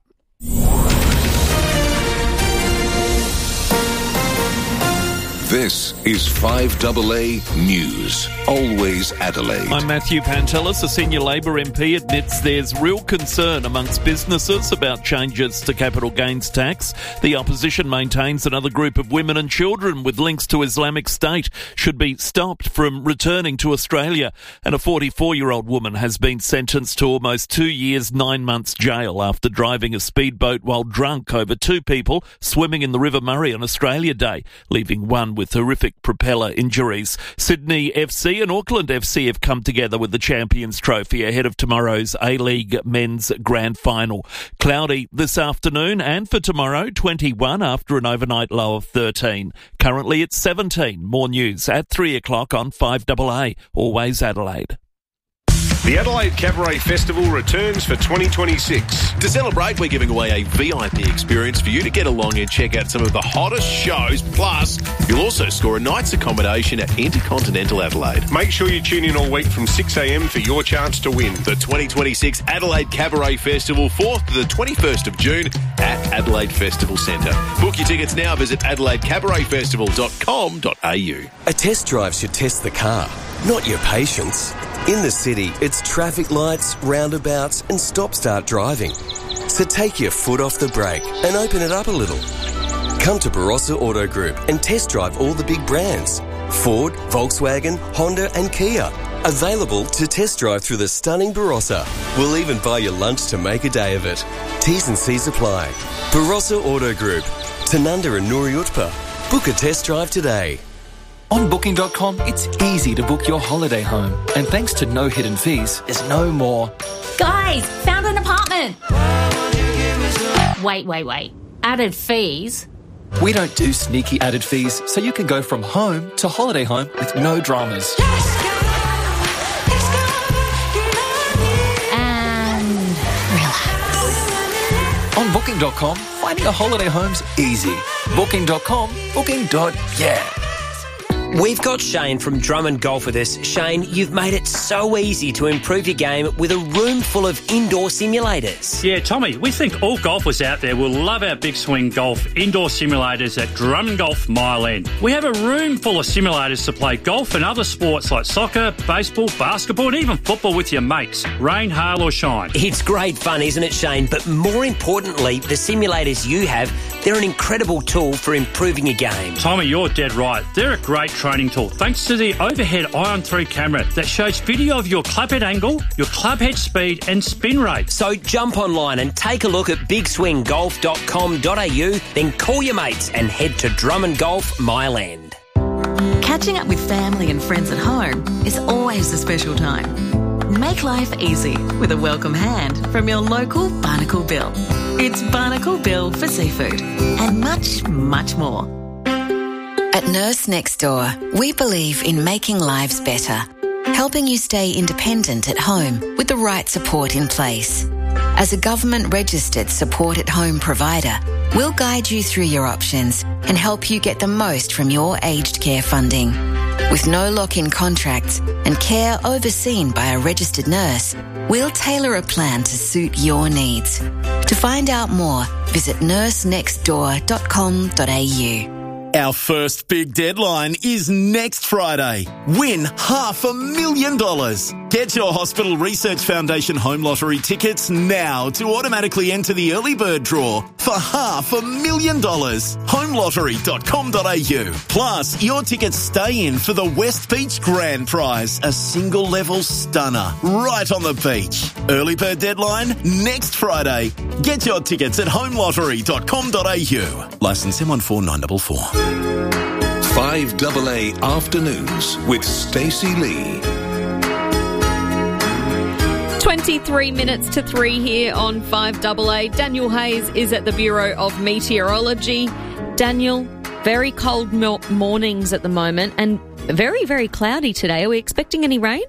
This is five double A News, always Adelaide. I'm Matthew Pantelis. A senior Labor M P admits there's real concern amongst businesses about changes to capital gains tax. The opposition maintains another group of women and children with links to Islamic State should be stopped from returning to Australia. And a forty-four-year-old woman has been sentenced to almost two years, nine months jail after driving a speedboat while drunk over two people swimming in the River Murray on Australia Day, leaving one with horrific propeller injuries. Sydney F C and Auckland F C have come together with the Champions Trophy ahead of tomorrow's A-League Men's Grand Final. Cloudy this afternoon, and for tomorrow, twenty-one after an overnight low of thirteen. Currently it's seventeen. More news at three o'clock on five double A, always Adelaide. The Adelaide Cabaret Festival returns for twenty twenty-six. To celebrate, we're giving away a V I P experience for you to get along and check out some of the hottest shows. Plus, you'll also score a night's accommodation at Intercontinental Adelaide. Make sure you tune in all week from six a.m. for your chance to win. The twenty twenty-six Adelaide Cabaret Festival, fourth to the twenty-first of June at Adelaide Festival Centre. Book your tickets now. Visit adelaide cabaret festival dot com dot a u. A test drive should test the car, not your patience. In the city, it's traffic lights, roundabouts and stop-start driving. So take your foot off the brake and open it up a little. Come to Barossa Auto Group and test drive all the big brands. Ford, Volkswagen, Honda and Kia. Available to test drive through the stunning Barossa. We'll even buy you lunch to make a day of it. T's and C's apply. Barossa Auto Group. Tanunda and Nuri Utpa. Book a test drive today. On booking dot com, it's easy to book your holiday home. And thanks to no hidden fees, there's no more. Guys, found an apartment. Simon! Wait, wait, wait. Added fees? We don't do sneaky added fees, so you can go from home to holiday home with no dramas. And relax. On Booking dot com, finding a holiday home's easy. Booking dot com, booking. Yeah. We've got Shane from Drummond Golf with us. Shane, you've made it so easy to improve your game with a room full of indoor simulators. Yeah, Tommy, we think all golfers out there will love our Big Swing Golf indoor simulators at Drummond Golf Mile End. We have a room full of simulators to play golf and other sports like soccer, baseball, basketball and even football with your mates, rain, hail or shine. It's great fun, isn't it, Shane? But more importantly, the simulators you have, they're an incredible tool for improving your game. Tommy, you're dead right. They're a great training tool thanks to the overhead Ion three camera that shows video of your club head angle, your club head speed and spin rate. So jump online and take a look at big swing golf dot com dot a u, then call your mates and head to Drummond Golf Mile End. Catching up with family and friends at home is always a special time. Make life easy with a welcome hand from your local Barnacle Bill. It's Barnacle Bill for seafood and much, much more. At Nurse Next Door, we believe in making lives better, helping you stay independent at home with the right support in place. As a government-registered support-at-home provider, we'll guide you through your options and help you get the most from your aged care funding. With no lock-in contracts and care overseen by a registered nurse, we'll tailor a plan to suit your needs. To find out more, visit nurse next door dot com dot a u. Our first big deadline is next Friday. Win half a million dollars. Get your Hospital Research Foundation Home Lottery tickets now to automatically enter the early bird draw for half a million dollars. home lottery dot com dot a u. Plus, your tickets stay in for the West Beach Grand Prize, a single level stunner right on the beach. Early bird deadline next Friday. Get your tickets at home lottery dot com dot a u. Licence M one four nine four four. five double A Afternoons with Stacey Lee. twenty-three minutes to three here on five double A. Daniel Hayes is at the Bureau of Meteorology. Daniel, very cold mornings at the moment and very, very cloudy today. Are we expecting any rain?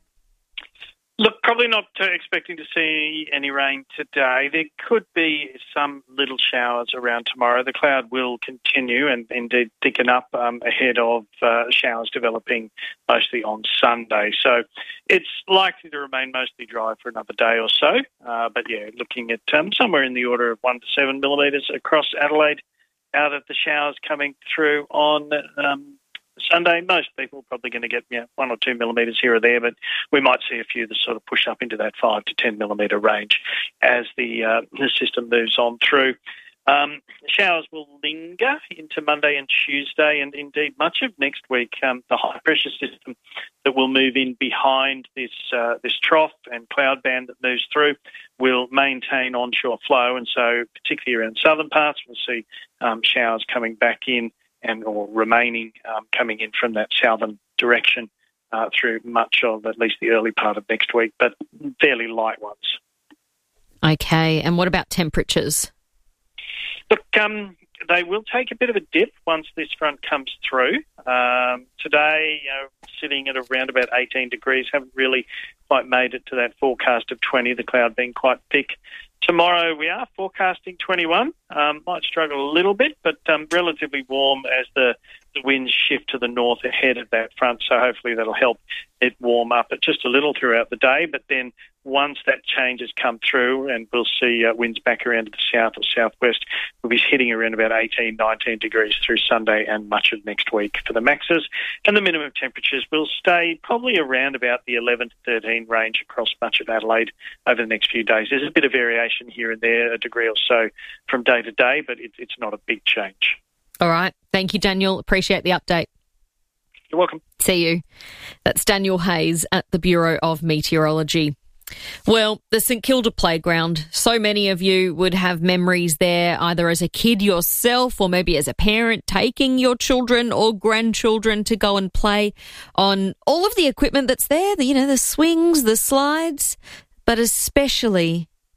Look, probably not uh, expecting to see any rain today. There could be some little showers around tomorrow. The cloud will continue and indeed thicken up um, ahead of uh, showers developing mostly on Sunday. So it's likely to remain mostly dry for another day or so. Uh, but, yeah, looking at um, somewhere in the order of one to seven millimetres across Adelaide out of the showers coming through on um Sunday. Most people are probably going to get you know, one or two millimetres here or there, but we might see a few that sort of push up into that five to ten millimetre range as the, uh, the system moves on through. Um, showers will linger into Monday and Tuesday, and indeed much of next week. Um, the high pressure system that will move in behind this uh, this trough and cloud band that moves through will maintain onshore flow, and so particularly around southern parts, we'll see um, showers coming back in and or remaining um, coming in from that southern direction uh, through much of at least the early part of next week, but fairly light ones. Okay, and what about temperatures? Look, um, they will take a bit of a dip once this front comes through. Um, today, you know, sitting at around about eighteen degrees, haven't really quite made it to that forecast of twenty, the cloud being quite thick. Tomorrow we are forecasting twenty-one. Um, might struggle a little bit, but um, relatively warm as the, the winds shift to the north ahead of that front. So hopefully that'll help it warm up just a little throughout the day. But then once that change has come through and we'll see uh, winds back around to the south or southwest, we'll be hitting around about eighteen, nineteen degrees through Sunday and much of next week for the maxes. And the minimum temperatures will stay probably around about the eleven to thirteen range across much of Adelaide over the next few days. There's a bit of variation here and there, a degree or so from day to day, but it, it's not a big change. All right. Thank you, Daniel. Appreciate the update. You're welcome. See you. That's Daniel Hayes at the Bureau of Meteorology. Well, the St Kilda Playground, so many of you would have memories there, either as a kid yourself or maybe as a parent taking your children or grandchildren to go and play on all of the equipment that's there, the, you know, the swings, the slides, but especially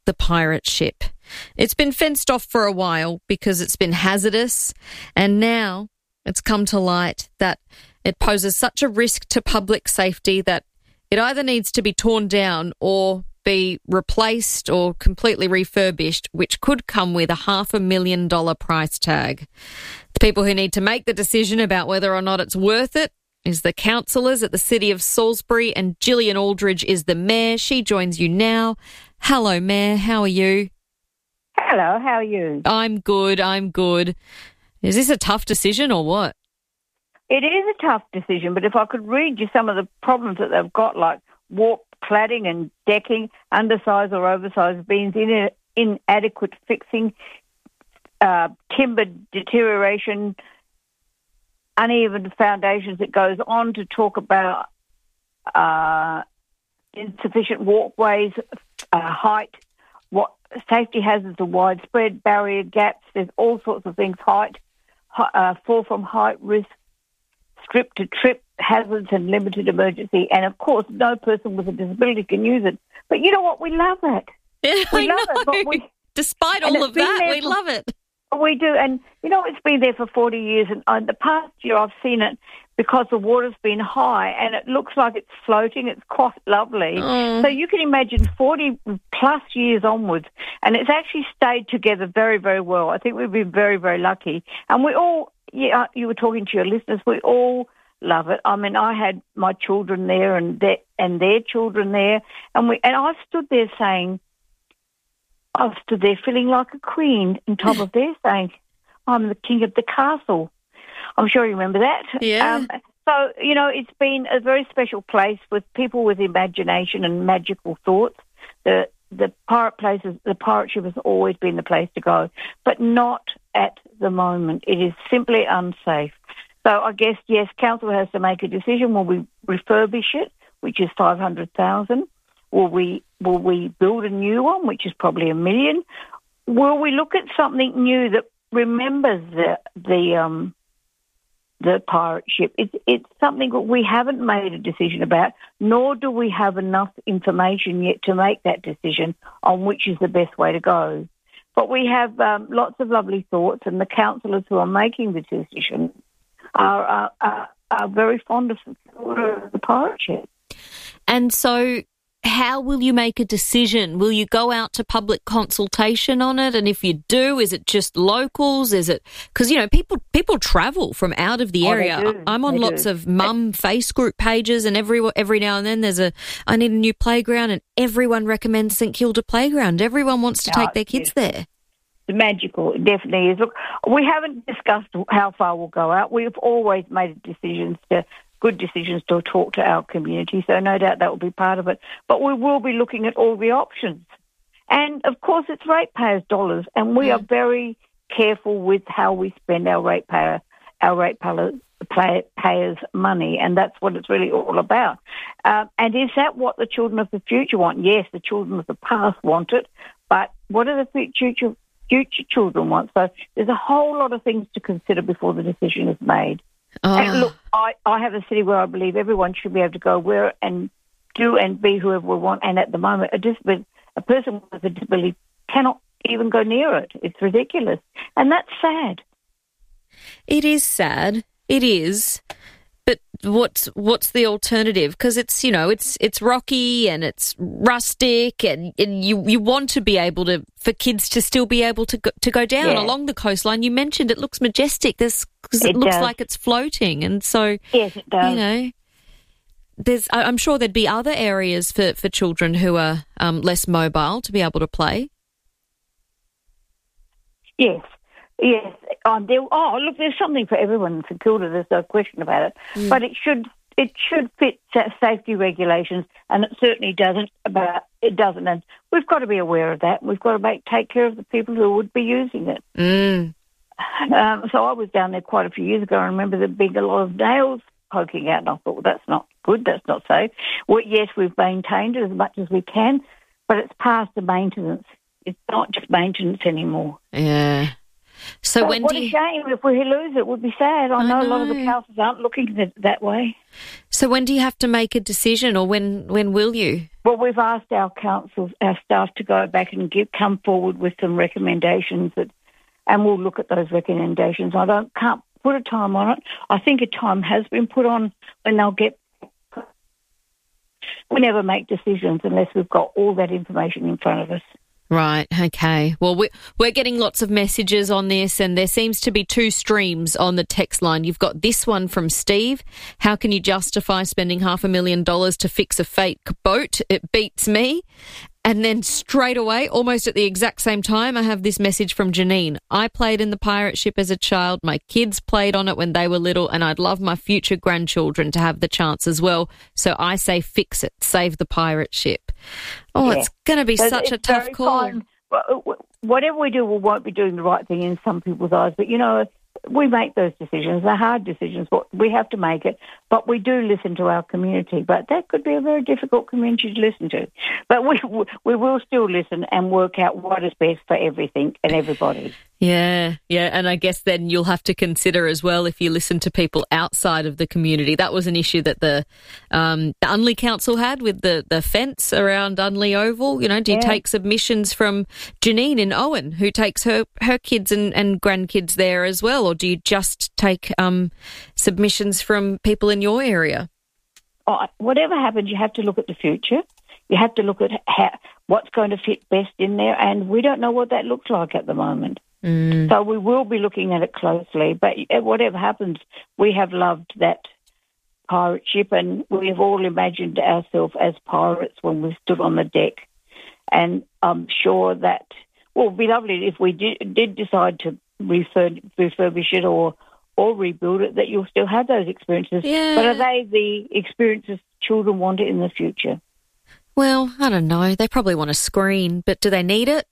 the pirate ship. It's been fenced off for a while because it's been hazardous, and now it's come to light that it poses such a risk to public safety that it either needs to be torn down or be replaced or completely refurbished, which could come with a half a million dollar price tag. The people who need to make the decision about whether or not it's worth it is the councillors at the City of Salisbury, and Gillian Aldridge is the Mayor. She joins you now. Hello, Mayor. How are you? Hello, how are you? I'm good, I'm good. Is this a tough decision or what? It is a tough decision, but if I could read you some of the problems that they've got, like warp cladding and decking, undersized or oversized beams, in, inadequate fixing, uh, timber deterioration, uneven foundations. It goes on to talk about uh, insufficient walkways, uh, height, what safety hazards are widespread, barrier gaps. There's all sorts of things, height, uh, fall from height risk, strip to trip hazards and limited emergency. And, of course, no person with a disability can use it. But you know what? We love it. Yeah, we I love know. it. But we, Despite all of that, we for, love it. We do. And, you know, it's been there for forty years. And in the past year I've seen it because the water's been high and it looks like it's floating. It's quite lovely. Mm. So you can imagine forty plus years onwards, and it's actually stayed together very, very well. I think we've been very, very lucky. And we all, yeah, you were talking to your listeners, we all love it. I mean, I had my children there and their, and their children there, and we and I stood there saying, I stood there feeling like a queen on top of there saying, I'm the king of the castle. I'm sure you remember that. Yeah. Um, so, you know, it's been a very special place with people with imagination and magical thoughts. The the pirate places, the pirate ship has always been the place to go, but not at the moment. It is simply unsafe. So I guess, yes, council has to make a decision. Will we refurbish it, which is five hundred thousand dollars? Will we will we build a new one, which is probably a million? Will we look at something new that remembers the the um the pirate ship? It's it's something that we haven't made a decision about, nor do we have enough information yet to make that decision on which is the best way to go. But we have um, lots of lovely thoughts, and the councillors who are making the decision are are, are, are very fond of the pirate ship. And so, how will you make a decision? Will you go out to public consultation on it? And if you do, is it just locals? Is it because you know people people travel from out of the Oh, area? they do. I'm on They lots do. of mum face group pages, and every every now and then there's a I need a new playground, and everyone recommends St Kilda Playground. Everyone wants to Yeah, take their kids yes. there. It's magical. It definitely is. Look, we haven't discussed how far we'll go out. We've always made decisions to good decisions to talk to our community, so no doubt that will be part of it. But we will be looking at all the options. And, of course, it's ratepayers' dollars, and we are very careful with how we spend our ratepayer, our ratepayer, pay, payers' money, and that's what it's really all about. Um, and is that what the children of the future want? Yes, the children of the past want it, but what do the future future children want? So there's a whole lot of things to consider before the decision is made. Oh. And look, I, I have a city where I believe everyone should be able to go where and do and be whoever we want. And at the moment, a, disability, a person with a disability cannot even go near it. It's ridiculous. And that's sad. It is sad. It is. But what's what's the alternative? Because it's you know it's it's rocky and it's rustic, and, and you, you want to be able to for kids to still be able to go, to go down Yeah. along the coastline. You mentioned it looks majestic. There's because it, It looks does. like it's floating, and so Yes, it does. you know there's I- I'm sure there'd be other areas for, for children who are um, less mobile to be able to play. Yes, yes. Um, there, oh, look, there's something for everyone in St Kilda. There's no question about it. Mm. But it should it should fit sa- safety regulations, and it certainly doesn't. About it doesn't, and we've got to be aware of that. We've got to make take care of the people who would be using it. Mm. Um, so I was down there quite a few years ago. I remember there being a lot of nails poking out, and I thought, well, that's not good. That's not safe. Well, yes, we've maintained it as much as we can, but it's past the maintenance. It's not just maintenance anymore. Yeah. So Well, when what do a you, shame if we lose it. It would be sad. I, I know, a lot of the know. councils aren't looking at it that way. so when do you have to make a decision, or when when will you? Well, we've asked our councils, our staff, to go back and give, come forward with some recommendations, that, and we'll look at those recommendations. I don't can't put a time on it. I think a time has been put on when they'll get. We never make decisions unless we've got all that information in front of us. Right, okay. Well, we, we're getting lots of messages on this, and there seems to be two streams on the text line. You've got this one from Steve. How can you justify spending half a million dollars to fix a fake boat? It beats me. And then straight away, almost at the exact same time, I have this message from Janine. I played in the pirate ship as a child. My kids played on it when they were little, and I'd love my future grandchildren to have the chance as well. So I say fix it. Save the pirate ship. Oh, Yeah. it's going to be So such a it's tough very call. fine. Whatever we do, we won't be doing the right thing in some people's eyes. But, you know, we make those decisions. They're hard decisions, but we have to make it. But we do listen to our community. But that could be a very difficult community to listen to. But we we will still listen and work out what is best for everything and everybody. Yeah, yeah, and I guess then you'll have to consider as well if you listen to people outside of the community. That was an issue that the um, the Unley Council had with the, the fence around Unley Oval. You know, do you Yeah. take submissions from Janine in Owen, who takes her, her kids and, and grandkids there as well, or do you just take um, submissions from people in your area? Oh, whatever happens, you have to look at the future. You have to look at how, what's going to fit best in there, and we don't know what that looks like at the moment. Mm. So we will be looking at it closely. But whatever happens, we have loved that pirate ship, and we have all imagined ourselves as pirates when we stood on the deck. And I'm sure that, well, it would be lovely if we did, did decide to refurb, refurbish it or or rebuild it, that you'll still have those experiences. Yeah. But are they the experiences children want it in the future? Well, I don't know. They probably want a screen, but do they need it?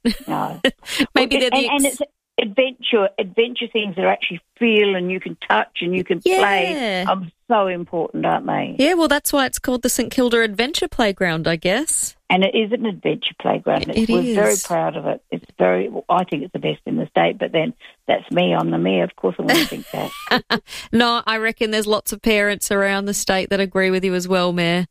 No. Maybe Well, they're the and, and ex- it's adventure, adventure things that actually feel and you can touch and you can Yeah. play are so important, aren't they? Yeah, well, that's why it's called the St Kilda Adventure Playground, I guess. And it is an adventure playground. It We're is. very proud of it. It's very. I think it's the best in the state. But then that's me. I'm the mayor. Of course, I want to think that. No, I reckon there's lots of parents around the state that agree with you as well, Mayor.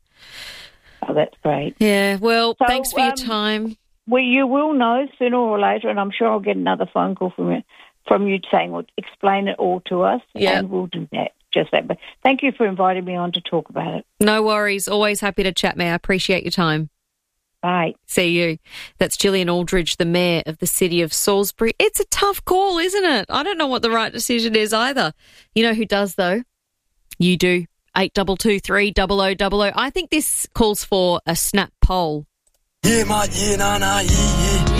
Oh, that's great. Yeah, well, So, thanks for your um, time. Well, you will know sooner or later, and I'm sure I'll get another phone call from you, from you saying, "Well, explain it all to us," Yeah. and we'll do that. Just that. But thank you for inviting me on to talk about it. No worries. Always happy to chat, Mayor. I appreciate your time. Bye. See you. That's Gillian Aldridge, the Mayor of the City of Salisbury. It's a tough call, isn't it? I don't know what the right decision is either. You know who does, though? You do. eight two two three, double oh double oh. I think this calls for a snap poll. Yeah, mate, yeah, no, no, yeah,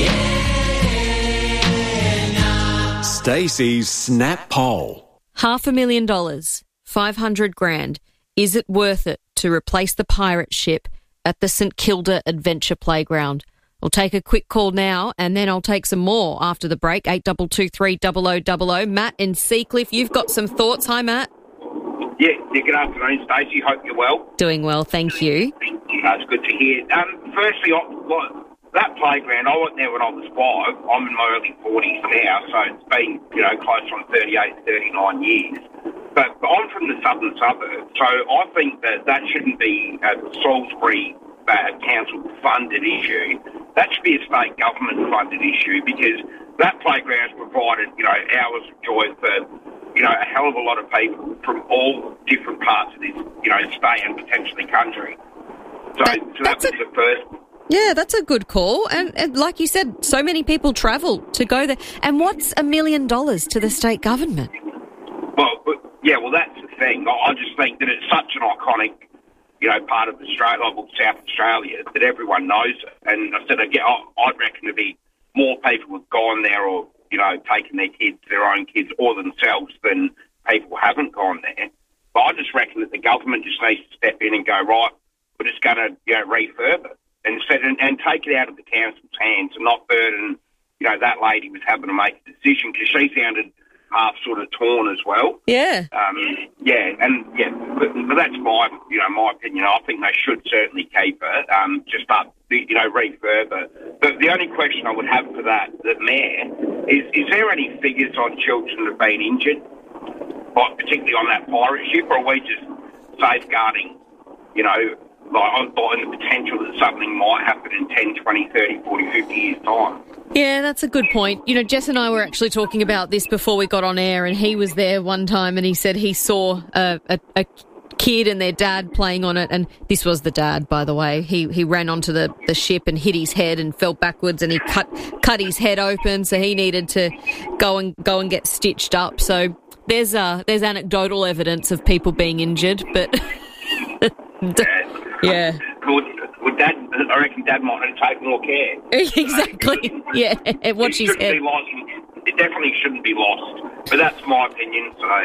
yeah. Stacey's Snap Poll. Half a million dollars, five hundred grand. Is it worth it to replace the pirate ship at the St Kilda Adventure Playground? I'll take a quick call now, and then I'll take some more after the break. eight two two three, double oh double oh. Matt in Seacliff, you've got some thoughts. Hi, Matt. Yeah, yeah, good afternoon, Stacey. Hope you're well. Doing well, thank you. That's good to hear. Um, firstly, I, well, that playground, I went there when I was five. I'm in my early forties now, so it's been, you know, close on thirty-eight, thirty-nine years. But, but I'm from the southern suburbs, so I think that that shouldn't be a Salisbury uh, council-funded issue. That should be a state government-funded issue, because that playground's provided, you know, hours of joy for, you know, a hell of a lot of people from all different parts of this, you know, state and potentially country. So that, so that was a, the first. Yeah, that's a good call. And, and like you said, so many people travel to go there. And what's a million dollars to the state government? Well, but, yeah, well, that's the thing. I, I just think that it's such an iconic, you know, part of Australia, well, South Australia, that everyone knows it. And I said, again, I, I'd reckon there'd be more people who've gone there or, you know, taken their kids, their own kids, or themselves than people who haven't gone there. But I just reckon that the government just needs to step in and go, right, we're just going to, you know, refurb it and, set, and, and take it out of the council's hands and not burden, you know, that lady was having to make a decision, because she sounded half sort of torn as well. Yeah. Um, yeah, and, yeah, but, but that's my, you know, my opinion. I think they should certainly keep it, um, just up, you know, refurb it. But the only question I would have for that, the mayor, Is, is there any figures on children that have been injured, like particularly on that pirate ship, or are we just safeguarding, you know, like on, on the potential that something might happen in ten, twenty, thirty, forty, fifty years' time? Yeah, that's a good point. You know, Jess and I were actually talking about this before we got on air, and he was there one time and he said he saw a, a, a kid and their dad playing on it, and this was the dad, by the way. He he ran onto the, the ship and hit his head and fell backwards, and he cut cut his head open, so he needed to go and go and get stitched up. So there's uh there's anecdotal evidence of people being injured, but yeah. Would, would Dad, I reckon Dad might have taken more care. Exactly. Yeah. Watch it his head. Be lost. It definitely shouldn't be lost. But that's my opinion. So